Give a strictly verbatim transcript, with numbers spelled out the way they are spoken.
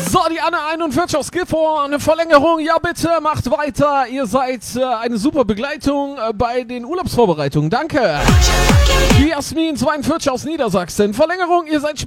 So, die Anne einundvierzig aus Gifhorn, eine Verlängerung, ja bitte, macht weiter. Ihr seid äh, eine super Begleitung äh, bei den Urlaubsvorbereitungen, danke. Die Jasmin zweiundvierzig aus Niedersachsen, Verlängerung, ihr seid